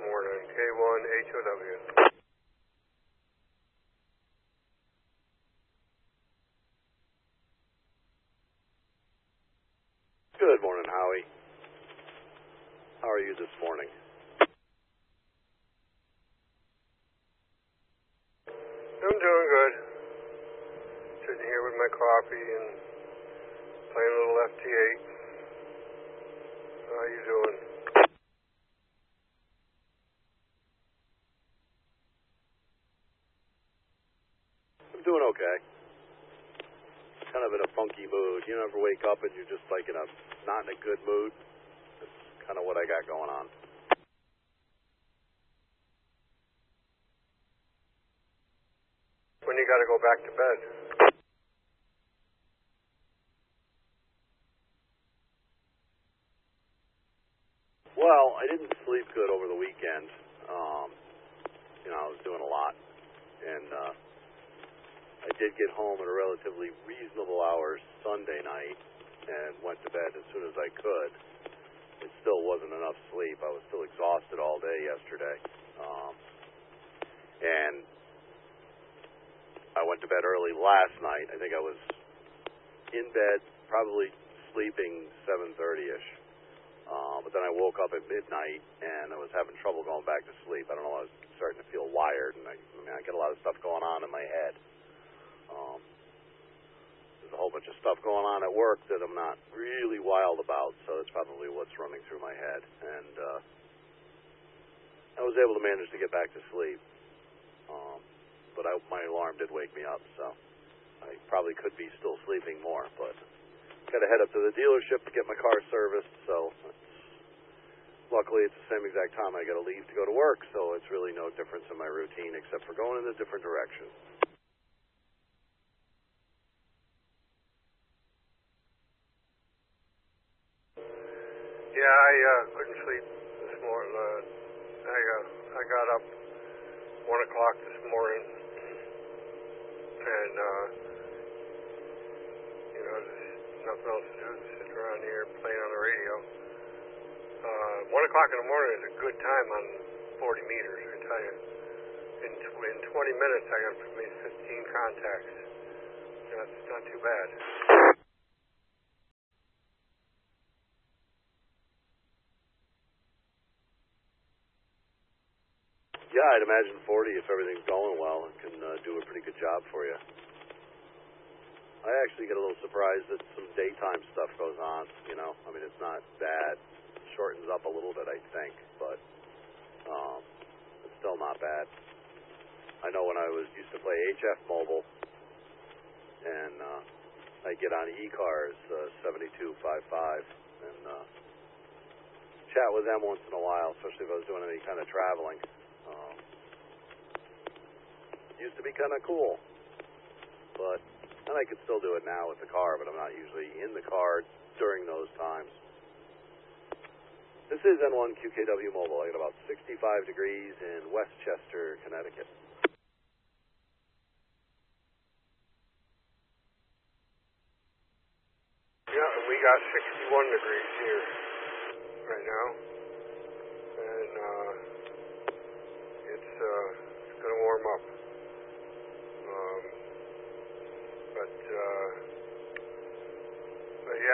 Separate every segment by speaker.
Speaker 1: morning. K1HOW.
Speaker 2: Good morning, Howie. How are you this morning?
Speaker 1: I'm doing good. Sitting here with my coffee and playing a little FT8. How are you doing?
Speaker 2: I'm doing okay. Kind of in a funky mood. You ever wake up and you're just like not in a good mood? That's kind of what I got going on.
Speaker 1: When you got to go back to bed?
Speaker 2: Well, I didn't sleep good over the weekend. I was doing a lot. And I did get home at a relatively reasonable hour Sunday night and went to bed as soon as I could. It still wasn't enough sleep. I was still exhausted all day yesterday. And I went to bed early last night. I think I was in bed, probably sleeping 7:30-ish. But then I woke up at midnight, and I was having trouble going back to sleep. I don't know, I was starting to feel wired, and I get a lot of stuff going on in my head. There's a whole bunch of stuff going on at work that I'm not really wild about, so that's probably what's running through my head. And I was able to manage to get back to sleep. But my alarm did wake me up, so I probably could be still sleeping more, but got to head up to the dealership to get my car serviced, so luckily it's the same exact time I got to leave to go to work, so it's really no difference in my routine except for going in a different direction.
Speaker 1: Yeah, I couldn't sleep this morning. I got up 1 o'clock this morning, and there's nothing else to do. Just sit around here playing on the radio. 1 o'clock in the morning is a good time on 40 meters, I tell you. In 20 minutes, I got maybe 15 contacts. That's not too bad.
Speaker 2: Yeah, I'd imagine 40, if everything's going well, it can do a pretty good job for you. I actually get a little surprised that some daytime stuff goes on, it's not bad. It shortens up a little bit, I think, but it's still not bad. I know when I used to play HF Mobile, and I get on E-Cars 7255, and chat with them once in a while, especially if I was doing any kind of traveling. Used to be kind of cool, and I could still do it now with the car, but I'm not usually in the car during those times. This is N1QKW Mobile. I got about 65 degrees in Westchester, Connecticut.
Speaker 1: Yeah, and we got 61 degrees here right now, and it's going to warm up. But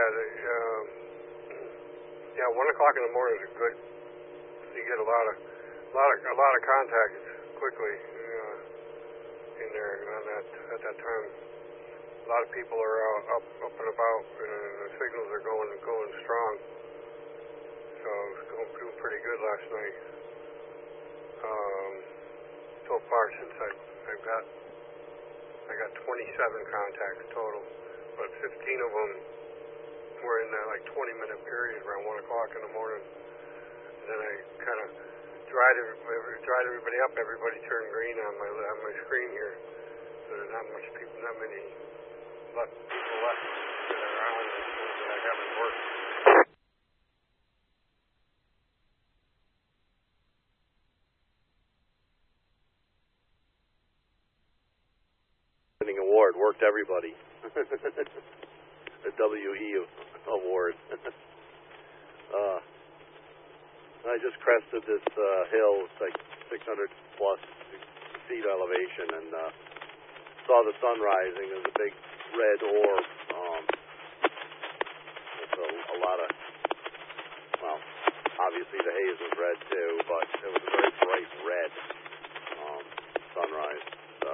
Speaker 1: yeah, 1 o'clock in the morning is a good. You get a lot of contacts quickly in there at that time. A lot of people are up and about, and the signals are going strong. So it was doing pretty good last night. So far since I got 27 contacts total, but 15 of them were in that 20-minute period around 1 o'clock in the morning. And then I kind of dried everybody up. Everybody turned green on my screen here. So there's not many people left that are on that I haven't worked.
Speaker 2: Award worked everybody. The WE award. I just crested this hill. It's like 600 plus feet elevation, and saw the sun rising. There's a big red orb. It's a lot of, well, obviously the haze was red too, but it was a very bright red sunrise. So,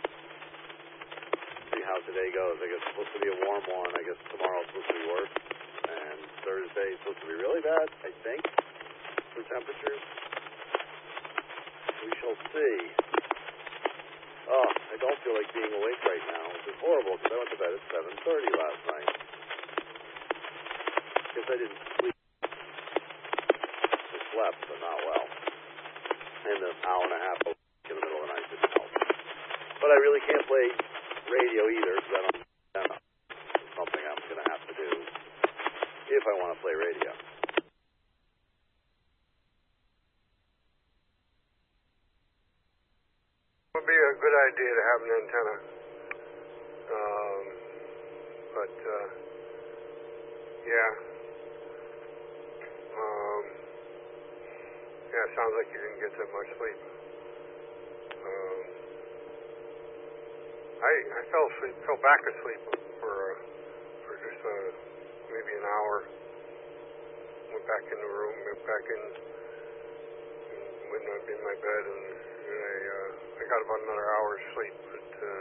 Speaker 2: see how today goes. I guess it's supposed to be a warm one. I guess tomorrow's supposed to be worse. And Thursday is supposed to be really bad, I think, for temperatures. We shall see. Oh, I don't feel like being awake right now, which is horrible because I went to bed at 7:30 last night. Guess I didn't sleep. I slept, but not well. And an hour and a half in the middle of the night didn't help. But I really can't play radio either because I don't have antenna. It's something I'm going to have to do if I want to play radio.
Speaker 1: It would be a good idea to have an antenna. But yeah. Yeah, it sounds like you didn't get that much sleep. I fell back asleep for just maybe an hour. Went back in the room, went back in my bed, and I got about another hour's sleep, but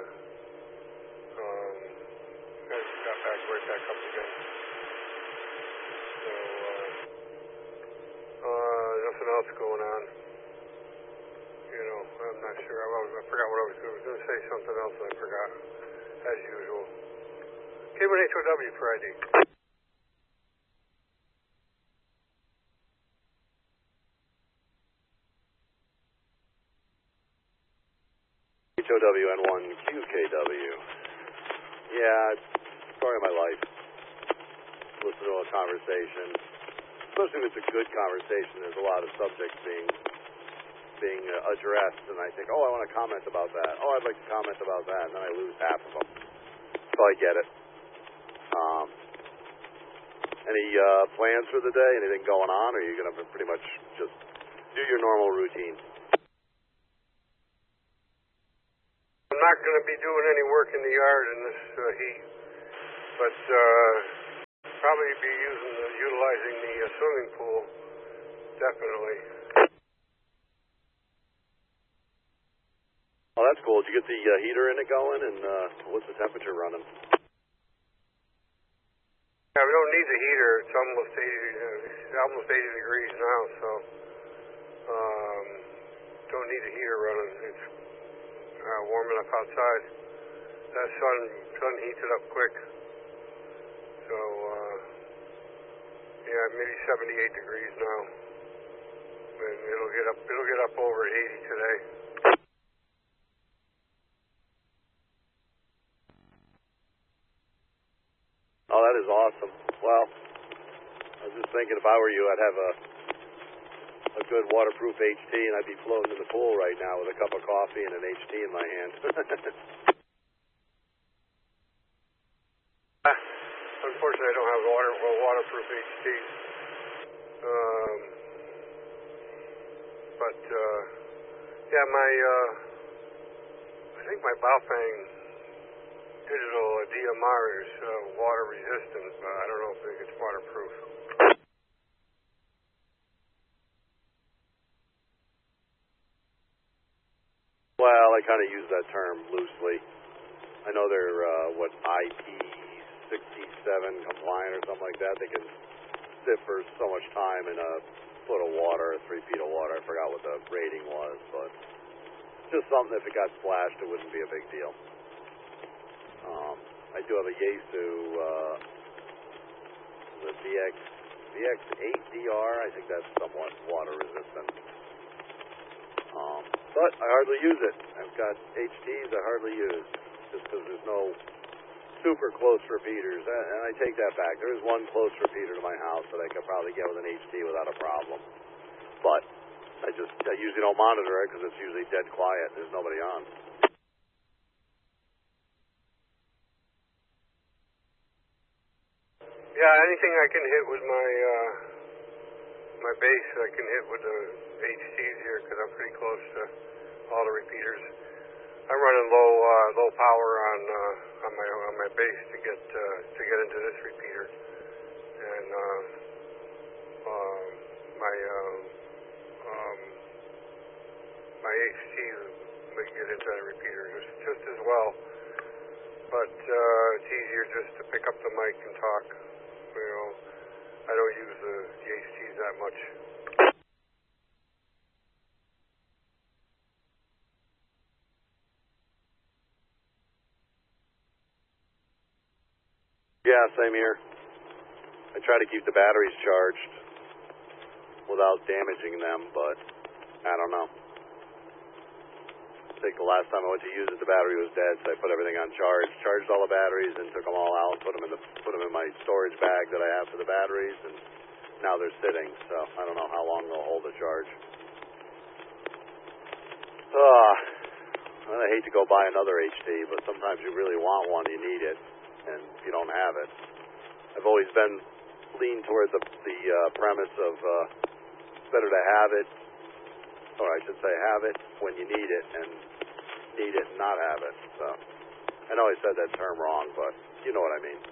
Speaker 1: I got right back up again. So nothing else going on. You know, I'm not sure. I forgot what I was going to say. Something else, and I forgot, as usual. K1HOW Friday.
Speaker 2: HOW N1QKW. Yeah, it's the story of my life. Listen to a conversation, especially if it's a good conversation. There's a lot of subjects being addressed, and I think, oh, I want to comment about that. Oh, I'd like to comment about that, and then I lose half of them. So I get it. Any plans for the day? Anything going on, or are you going to pretty much just do your normal routine?
Speaker 1: I'm not going to be doing any work in the yard in this heat, but probably be utilizing the swimming pool, definitely.
Speaker 2: Oh, that's cool. Did you get the heater in it going, and what's the temperature running?
Speaker 1: Yeah, we don't need the heater. It's almost 80 degrees now, so don't need the heater running. It's warm enough outside. That sun heats it up quick. So yeah, maybe 78 degrees now. And it'll get up over 80 today.
Speaker 2: Oh, that is awesome. Well, I was just thinking if I were you, I'd have a good waterproof HT, and I'd be floating in the pool right now with a cup of coffee and an HT in my hand.
Speaker 1: Unfortunately, I don't have a waterproof HT. But yeah, I think my Baofeng digital DMR is water resistant, but I don't know if it's waterproof.
Speaker 2: Well, I kind of use that term loosely. I know they're, IP67 compliant or something like that. They can sit for so much time in a foot of water, 3 feet of water. I forgot what the rating was, but just something if it got splashed, it wouldn't be a big deal. I do have a Yaesu, the VX8DR. I think that's somewhat water resistant. But I hardly use it. I've got HTs I hardly use just because there's no super close repeaters. And I take that back. There is one close repeater to my house that I could probably get with an HT without a problem. But I usually don't monitor it because it's usually dead quiet. There's nobody on.
Speaker 1: Yeah, anything I can hit with my my base I can hit with the HTs here because I'm pretty close to all the repeaters. I'm running low power on my base to get into this repeater, and my HT may get into that repeater just as well, but it's easier just to pick up the mic and talk. You know, I don't use the HTs that much.
Speaker 2: Yeah, same here. I try to keep the batteries charged without damaging them, but I don't know. I think the last time I went to use it, the battery was dead, so I put everything on charge, charged all the batteries, and took them all out, put them in my storage bag that I have for the batteries, and now they're sitting, so I don't know how long they'll hold the charge. I hate to go buy another HT, but sometimes you really want one, you need it, and you don't have it. I've always been leaned toward the premise of it's better to have it, or I should say have it when you need it, and need it and not have it. So I know I said that term wrong, but you know what I mean.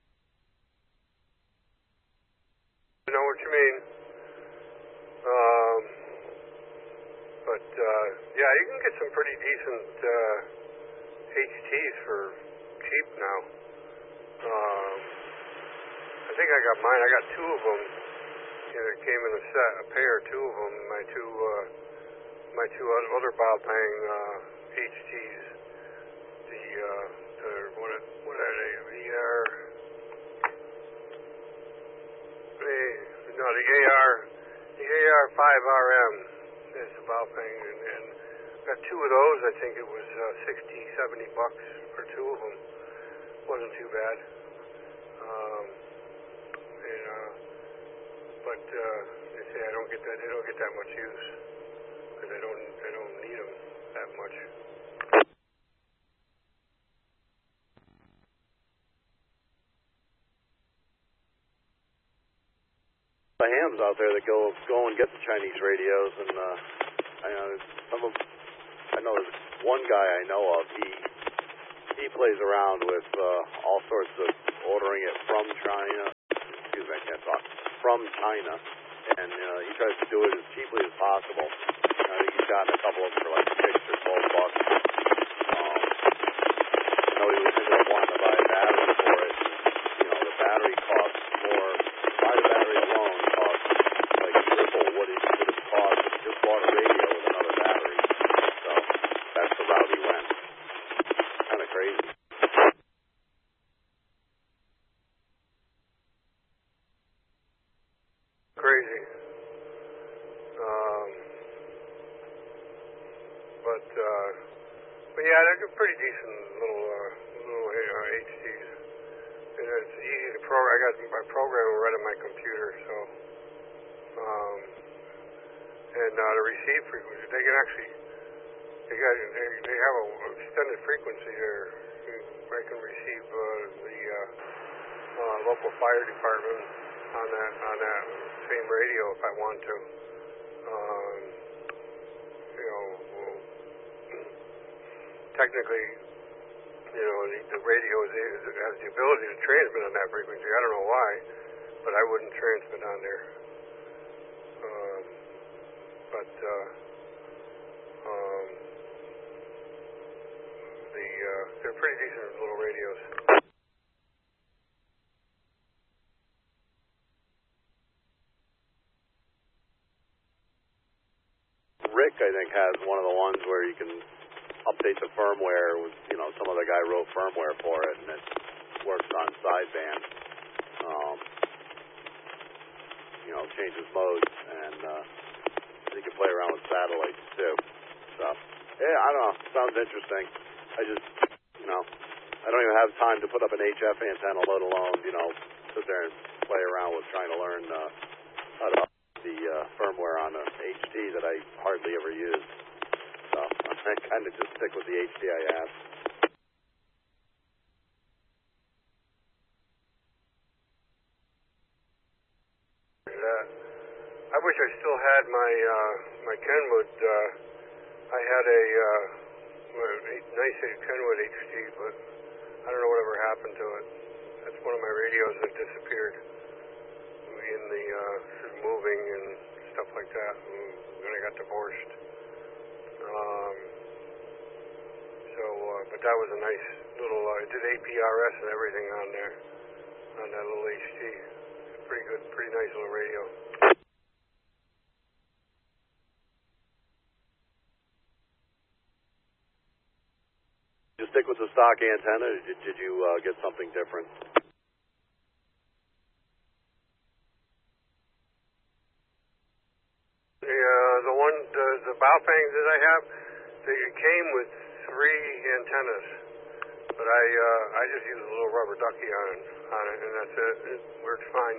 Speaker 1: I know what you mean. But yeah, you can get some pretty decent HTs for cheap now. I think I got mine. I got two of them. It came in a set, a pair, two of them. My two other Baopeng HTs. What are they? The AR5RM is the Baopeng, and got two of those. I think it was $60-70 for two of them. Wasn't too bad. But they say I don't get that much use because I don't need them that much.
Speaker 2: The hams out there that go and get the Chinese radios, and I know there's one guy I know of. He plays around with all sorts of ordering it from China. Excuse me, I can't talk. From China, and he tries to do it as cheaply as possible. I think he's gotten a couple of them for like $6 or $12. I know he was thinking of wanting to buy a battery for it. You know, the battery costs more. Buy the battery alone costs like triple what it cost if you just bought a radio with another battery. So that's the route he went. Kind of crazy.
Speaker 1: Crazy. But yeah, they're pretty decent little HTs. And it's easy to program. I got my programmer right on my computer, so and the receive frequency, they can actually they have a extended frequency there. I can receive the local fire department on that same radio if I want to. Technically, the radio has the ability to transmit on that frequency. I don't know why, but I wouldn't transmit on there. They're pretty decent little radios.
Speaker 2: Rick, I think, has one of the ones where you can update the firmware with, some other guy wrote firmware for it, and it works on sideband. Changes modes, and you can play around with satellites too. So, yeah, I don't know. Sounds interesting. I just, I don't even have time to put up an HF antenna, let alone, sit there and play around with trying to learn how to update the firmware on an HT that I hardly ever use. So I kind of just stick with the HT I have.
Speaker 1: I wish wish I still had my Kenwood. I had a nice Kenwood HT, but I don't know whatever happened to it. That's one of my radios that disappeared in the moving and stuff like that when I got divorced. But that was a nice little. It did APRS and everything on there, on that little HT. It's a pretty good, pretty nice little radio.
Speaker 2: Did you stick with the stock antenna, or did you get something different?
Speaker 1: The Baofengs that I have, they came with 3 antennas, but I just use a little rubber ducky on it, and that's it. It works fine.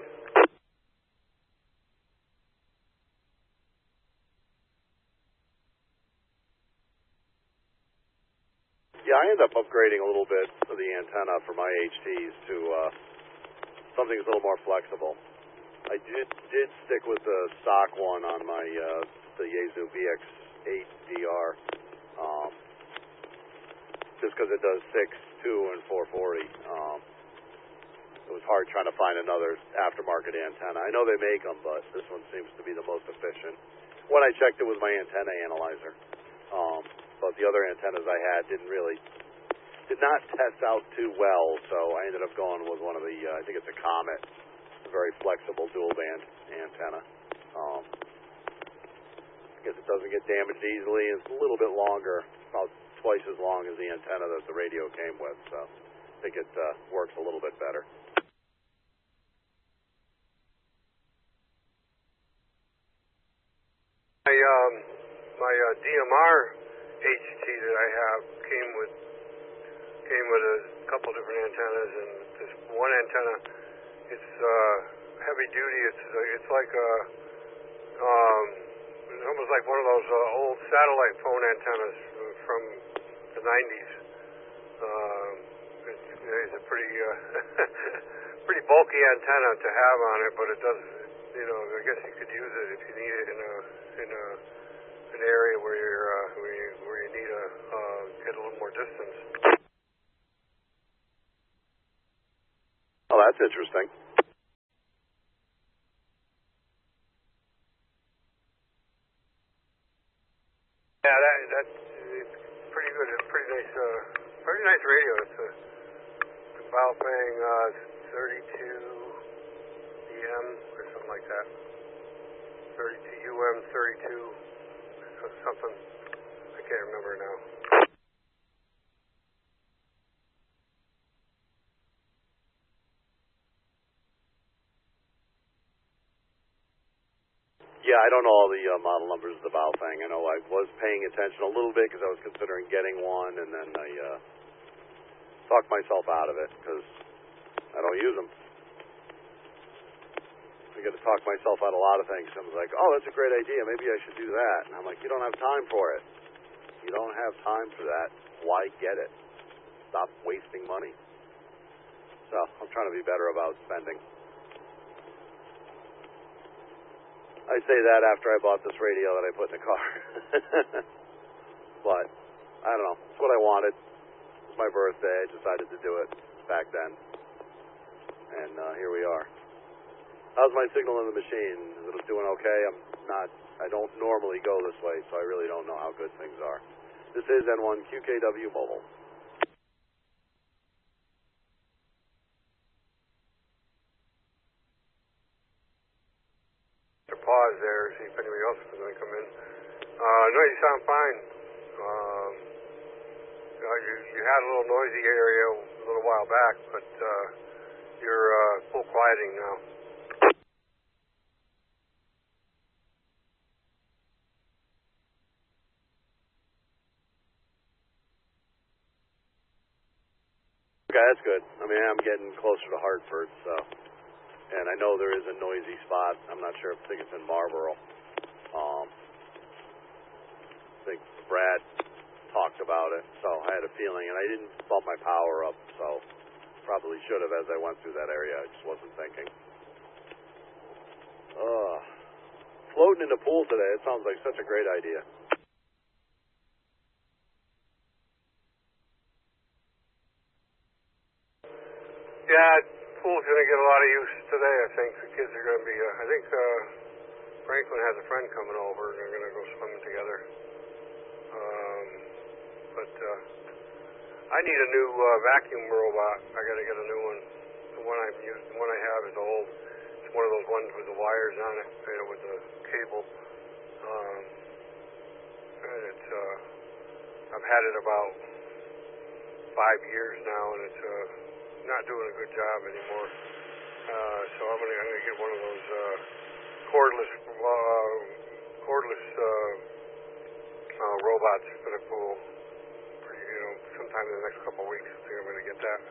Speaker 2: Yeah, I ended up upgrading a little bit of the antenna for my HTs to something that's a little more flexible. I did stick with the stock one on my the Yaesu VX8DR, just because it does 6, 2, and 440. It was hard trying to find another aftermarket antenna. I know they make them, but this one seems to be the most efficient. When I checked it with my antenna analyzer, but the other antennas I had did not test out too well, so I ended up going with one of the, I think it's a Comet, a very flexible dual band antenna. I guess it doesn't get damaged easily. It's a little bit longer, about twice as long as the antenna that the radio came with, so I think it works a little bit better.
Speaker 1: My DMR HT that I have came with a couple different antennas, and this one antenna, it's heavy duty. It's like it's almost like one of those old satellite phone antennas from the 90s. It's a pretty pretty bulky antenna to have on it, but it does. I guess you could use it if you need it in an area where you need to get a little more distance.
Speaker 2: Oh, that's interesting.
Speaker 1: Yeah, that's pretty good. It's pretty nice radio. It's a Baofeng 32 EM or something like that. 32 UM 32 something. I can't remember now.
Speaker 2: Yeah, I don't know all the model numbers of the Baofeng. I know I was paying attention a little bit because I was considering getting one, and then I talked myself out of it because I don't use them. I got to talk myself out of a lot of things. I was like, oh, that's a great idea. Maybe I should do that. And I'm like, you don't have time for it. You don't have time for that. Why get it? Stop wasting money. So I'm trying to be better about spending. I say that after I bought this radio that I put in the car. But, I don't know. It's what I wanted. It was my birthday. I decided to do it back then. And here we are. How's my signal in the machine? Is it doing okay? I don't normally go this way, so I really don't know how good things are. This is N1QKW Mobile.
Speaker 1: Pause there, see if anybody else is going to come in. No, you sound fine. You had a little noisy area a little while back, but you're full quieting now.
Speaker 2: Okay, that's good. I mean, I'm getting closer to Hartford, so... And I know there is a noisy spot. I'm not sure. I think it's in Marlboro. I think Brad talked about it, so I had a feeling. And I didn't bump my power up, so probably should have as I went through that area. I just wasn't thinking. Flow putting in a pool today. It sounds like such a great idea.
Speaker 1: Yeah, pool's going to get a lot of use today. I think the kids are going to be. I think Franklin has a friend coming over, and they're going to go swimming together. But I need a new vacuum robot. I got to get a new one. The one I have is old. It's one of those ones with the wires on it, with the cable. And it's I've had it about 5 years now, and it's not doing a good job anymore. So I'm gonna get one of those cordless robots for the pool. Sometime in the next couple of weeks. I think I'm gonna get that.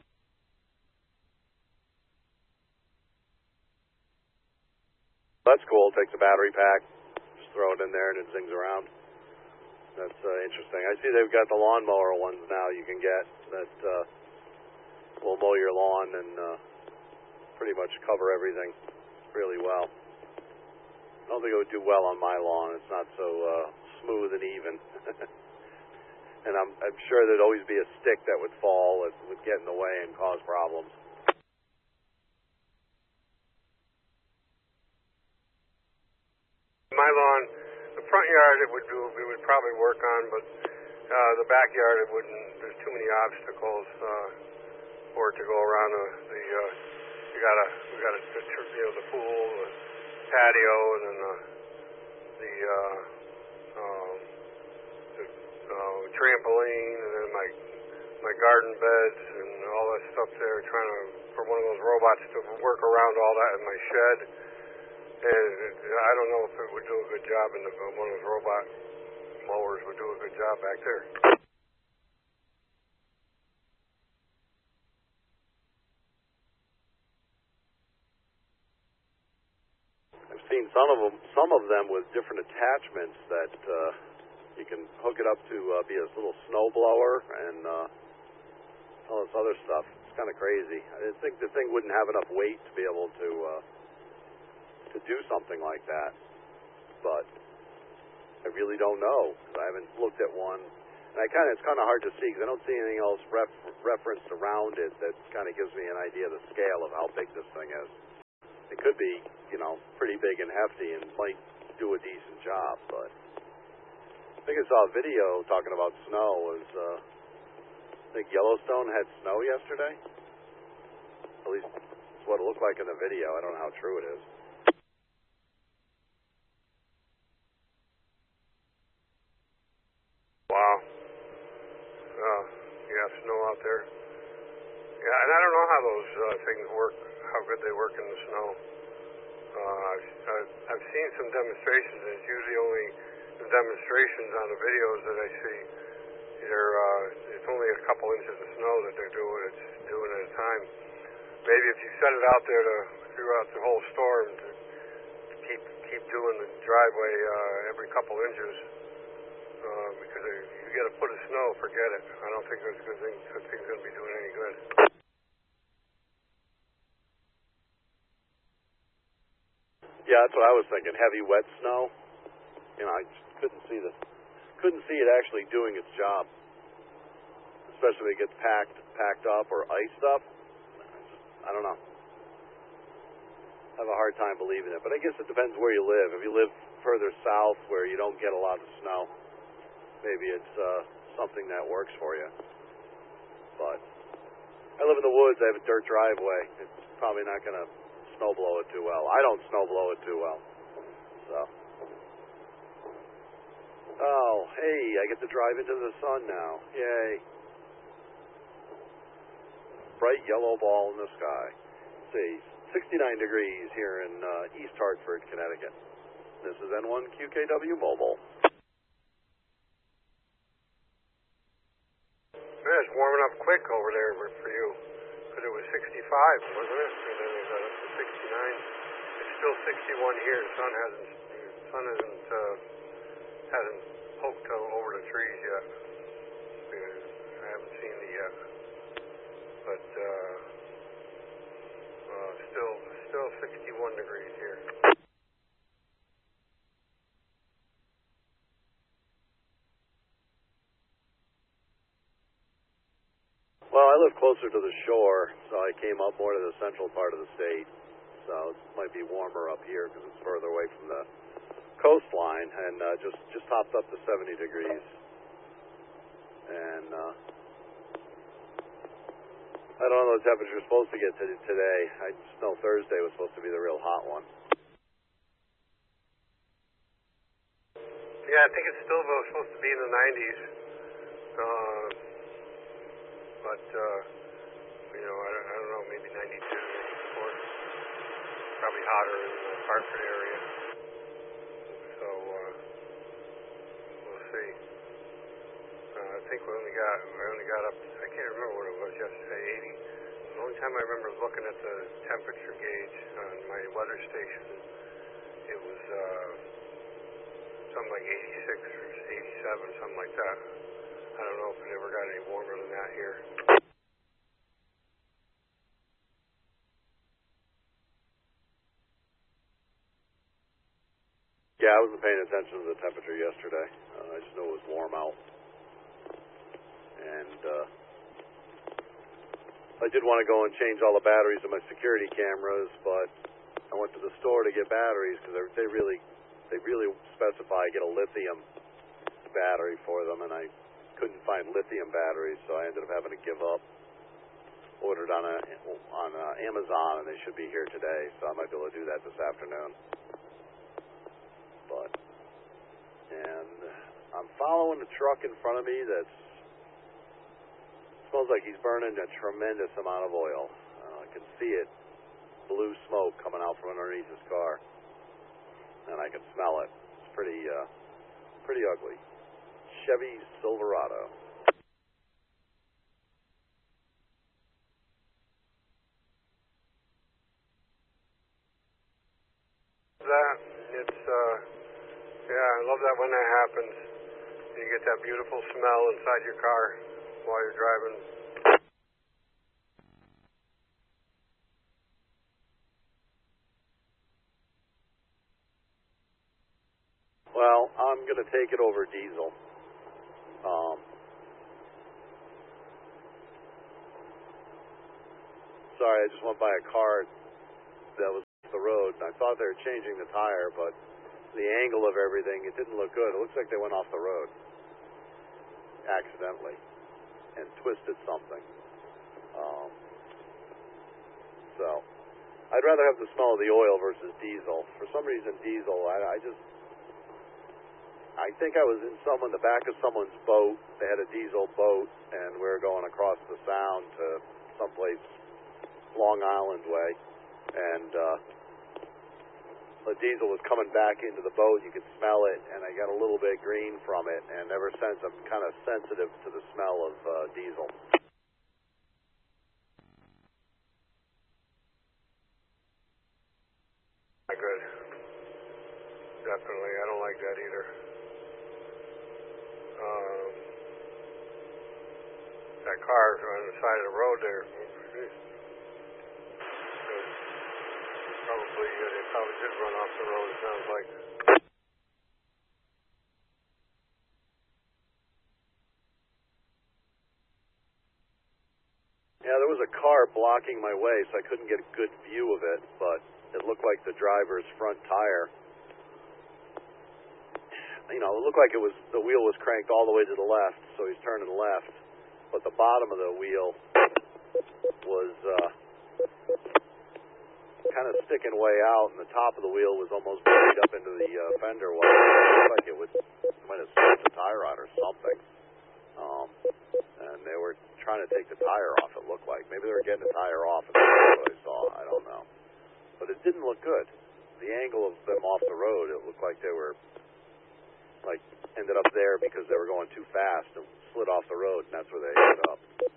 Speaker 2: That's cool. It takes a battery pack, just throw it in there, and it zings around. That's interesting. I see they've got the lawnmower ones now you can get that will mow your lawn and pretty much cover everything really well. I don't think it would do well on my lawn. It's not so smooth and even. And I'm sure there'd always be a stick that would fall, it would get in the way and cause problems.
Speaker 1: My lawn, the front yard it would probably work on, but the backyard it wouldn't. There's too many obstacles for it to go around we got the pool, the patio, and then the trampoline, and then my garden beds and all that stuff there. Trying for one of those robots to work around all that in my shed. And I don't know if it would do a good job one of those robot mowers would do a good job back there.
Speaker 2: I've seen some of them with different attachments that you can hook it up to be a little snow blower and all this other stuff. It's kind of crazy. I didn't think the thing wouldn't have enough weight to be able to do something like that, but I really don't know because I haven't looked at one, and it's kind of hard to see because I don't see anything else referenced around it that kind of gives me an idea of the scale of how big this thing is. It could be, pretty big and hefty and might do a decent job, but I think I saw a video talking about snow. I think Yellowstone had snow yesterday. At least it's what it looked like in the video. I don't know how true it is.
Speaker 1: Wow. Yeah, snow out there. Yeah, and I don't know how those things work, how good they work in the snow. I've seen some demonstrations, and it's usually only the demonstrations on the videos that I see. It's only a couple inches of snow that they're doing. It's doing at a time. Maybe if you set it out there throughout the whole storm to keep doing the driveway every couple inches, because you get a foot of snow, forget it. I don't think that's a good thing. That thing's going to be doing any good.
Speaker 2: Yeah, that's what I was thinking. Heavy, wet snow. I just couldn't see it actually doing its job, especially if it gets packed up or iced up. I don't know. I have a hard time believing it, but I guess it depends where you live. If you live further south where you don't get a lot of snow, maybe it's something that works for you. But I live in the woods. I have a dirt driveway. It's probably not going to snow blow it too well. I don't snow blow it too well. So. Oh, hey, I get to drive into the sun now. Yay. Bright yellow ball in the sky. Let's see, 69 degrees here in East Hartford, Connecticut. This is N1QKW Mobile.
Speaker 1: Yeah, it's warming up quick over there for you, because it was 65, wasn't it? And then it got up to 69. It's still 61 here. The sun hasn't poked over the trees yet. I haven't seen it yet, but still 61 degrees here.
Speaker 2: I live closer to the shore, so I came up more to the central part of the state. So it might be warmer up here because it's further away from the coastline, and just hopped up to 70 degrees. And I don't know the temperature is supposed to get to today. I just know Thursday was supposed to be the real hot one.
Speaker 1: Yeah, I think it's still supposed to be in the 90s. But, I don't know, maybe 92, 94. Probably hotter in the Hartford area. So, we'll see. I think we only got up, I can't remember what it was yesterday, 80. The only time I remember looking at the temperature gauge on my weather station, it was something like 86 or 87, something like that. I don't know if it ever got any warmer than that here.
Speaker 2: Yeah, I wasn't paying attention to the temperature yesterday. I just knew it was warm out. And I did want to go and change all the batteries of my security cameras, but I went to the store to get batteries because they really specify get a lithium battery for them, and I couldn't find lithium batteries, so I ended up having to give up. Ordered on Amazon, and they should be here today, so I might be able to do that this afternoon. And I'm following a truck in front of me that smells like he's burning a tremendous amount of oil. I can see it, blue smoke coming out from underneath his car, and I can smell it. It's pretty ugly. Chevy Silverado.
Speaker 1: I love that when that happens. You get that beautiful smell inside your car while you're driving.
Speaker 2: Well, I'm going to take it over diesel. Sorry, I just went by a car that was off the road, and I thought they were changing the tire, but the angle of everything, it didn't look good. It looks like they went off the road accidentally and twisted something. So I'd rather have the smell of the oil versus diesel. For some reason, diesel, I think I was in the back of someone's boat. They had a diesel boat, and we were going across the Sound to someplace Long Island way, and the diesel was coming back into the boat. You could smell it, and I got a little bit green from it, and ever since I'm kind of sensitive to the smell of diesel.
Speaker 1: Not good. Definitely, I don't like that either. That car on the side of the road there, they probably did run off the road, it sounds like.
Speaker 2: Yeah, there was a car blocking my way, so I couldn't get a good view of it, but it looked like the driver's front tire. It looked like the wheel was cranked all the way to the left, so he's turning left, but the bottom of the wheel was kind of sticking way out, and the top of the wheel was almost buried up into the fender well. It looked like it might have slipped the tire out or something. And they were trying to take the tire off, it looked like. Maybe they were getting the tire off, and that's what I saw. I don't know. But it didn't look good. The angle of them off the road, it looked like they were, ended up there because they were going too fast and slid off the road, and that's where they ended up.